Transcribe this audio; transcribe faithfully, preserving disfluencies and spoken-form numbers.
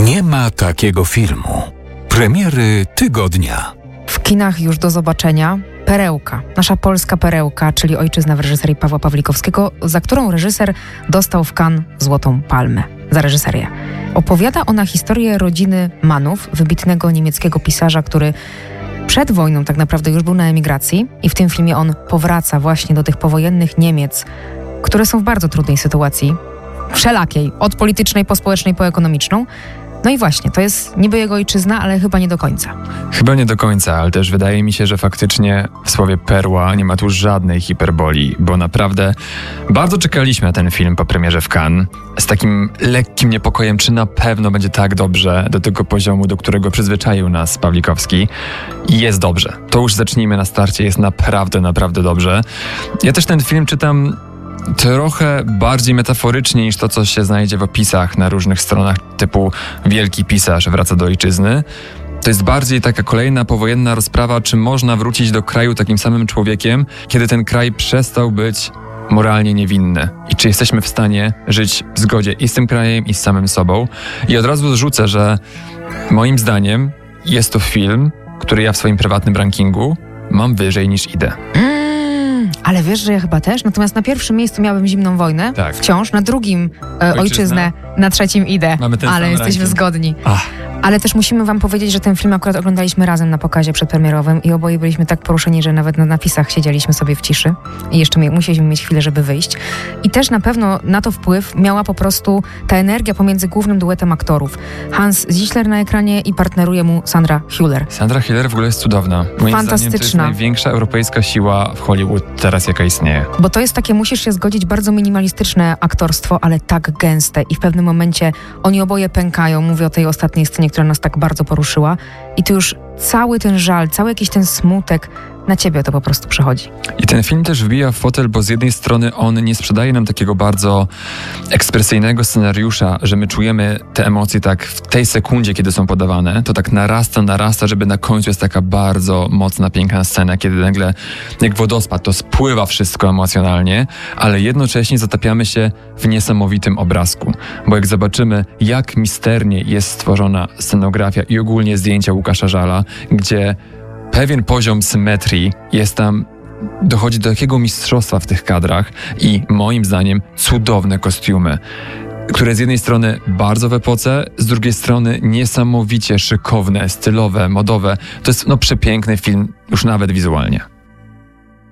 Nie ma takiego filmu. Premiery tygodnia. W kinach już do zobaczenia Perełka, nasza polska Perełka, czyli ojczyzna w reżyserii Pawła Pawlikowskiego, za którą reżyser dostał w Cannes Złotą Palmę za reżyserię. Opowiada ona historię rodziny Manów, wybitnego niemieckiego pisarza, który przed wojną tak naprawdę już był na emigracji i w tym filmie on powraca właśnie do tych powojennych Niemiec, które są w bardzo trudnej sytuacji, wszelakiej, od politycznej, po społecznej, po ekonomiczną. No i właśnie, to jest niby jego ojczyzna, ale chyba nie do końca. Chyba nie do końca, ale też wydaje mi się, że faktycznie w słowie perła nie ma tu żadnej hiperbolii, bo naprawdę bardzo czekaliśmy na ten film po premierze w Cannes z takim lekkim niepokojem, czy na pewno będzie tak dobrze do tego poziomu, do którego przyzwyczaił nas Pawlikowski. I jest dobrze. To już zacznijmy na starcie, jest naprawdę, naprawdę dobrze. Ja też ten film czytam trochę bardziej metaforycznie niż to, co się znajdzie w opisach na różnych stronach typu wielki pisarz wraca do ojczyzny. To jest bardziej taka kolejna powojenna rozprawa, czy można wrócić do kraju takim samym człowiekiem, kiedy ten kraj przestał być moralnie niewinny. I czy jesteśmy w stanie żyć w zgodzie i z tym krajem, i z samym sobą. I od razu zrzucę, że moim zdaniem jest to film, który ja w swoim prywatnym rankingu mam wyżej niż idę. Ale wiesz, że ja chyba też. Natomiast na pierwszym miejscu miałabym Zimną wojnę. Tak. Wciąż. Na drugim e, ojczyznę. Na trzecim idę. Mamy ten ale jesteśmy ranking. Zgodni. Ach. Ale też musimy wam powiedzieć, że ten film akurat oglądaliśmy razem na pokazie przedpremierowym i oboje byliśmy tak poruszeni, że nawet na napisach siedzieliśmy sobie w ciszy i jeszcze musieliśmy mieć chwilę, żeby wyjść. I też na pewno na to wpływ miała po prostu ta energia pomiędzy głównym duetem aktorów. Hans Ziesler na ekranie i partneruje mu Sandra Hüller. Sandra Hüller w ogóle jest cudowna. Moim Fantastyczna. zdaniem to jest największa europejska siła w Hollywood teraz, jaka istnieje. Bo to jest takie, musisz się zgodzić, bardzo minimalistyczne aktorstwo, ale tak gęste i w pewnym momencie oni oboje pękają. Mówię o tej ostatniej scenie, która nas tak bardzo poruszyła i tu już cały ten żal, cały jakiś ten smutek na ciebie to po prostu przechodzi. I ten film też wbija w fotel, bo z jednej strony on nie sprzedaje nam takiego bardzo ekspresyjnego scenariusza, że my czujemy te emocje tak w tej sekundzie, kiedy są podawane, to tak narasta, narasta, żeby na końcu jest taka bardzo mocna, piękna scena, kiedy nagle jak wodospad, to spływa wszystko emocjonalnie, ale jednocześnie zatapiamy się w niesamowitym obrazku, bo jak zobaczymy, jak misternie jest stworzona scenografia i ogólnie zdjęcia Łukasza Żala, gdzie pewien poziom symetrii jest tam, dochodzi do takiego mistrzostwa w tych kadrach i moim zdaniem cudowne kostiumy, które z jednej strony bardzo w epoce, z drugiej strony niesamowicie szykowne, stylowe, modowe. To jest no przepiękny film, już nawet wizualnie.